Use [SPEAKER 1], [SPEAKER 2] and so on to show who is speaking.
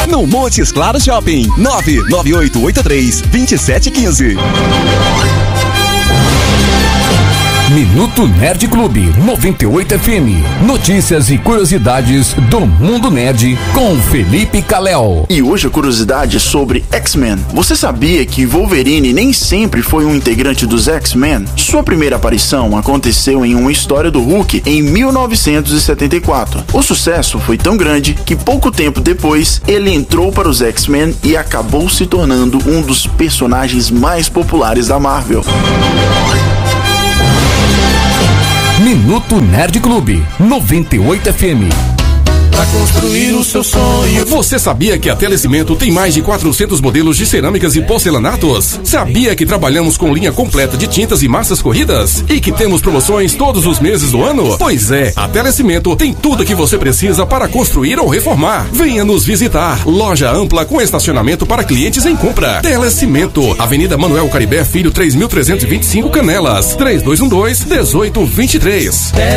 [SPEAKER 1] no Montes Claros Shopping. 99883-2715.
[SPEAKER 2] Minuto Nerd Clube 98 FM. Notícias e curiosidades do mundo nerd com Felipe Kalel.
[SPEAKER 3] E hoje a curiosidade é sobre X-Men. Você sabia que Wolverine nem sempre foi um integrante dos X-Men? Sua primeira aparição aconteceu em uma história do Hulk em 1974. O sucesso foi tão grande que pouco tempo depois ele entrou para os X-Men e acabou se tornando um dos personagens mais populares da Marvel.
[SPEAKER 2] Minuto Nerd Clube 98 FM.
[SPEAKER 4] Pra construir o seu sonho.
[SPEAKER 5] Você sabia que a Telecimento tem mais de 400 modelos de cerâmicas e porcelanatos? Sabia que trabalhamos com linha completa de tintas e massas corridas? E que temos promoções todos os meses do ano? Pois é, a Telecimento tem tudo que você precisa para construir ou reformar. Venha nos visitar. Loja ampla com estacionamento para clientes em compra. Telecimento, Avenida Manuel Caribé Filho 3325 Canelas, 3212-1823.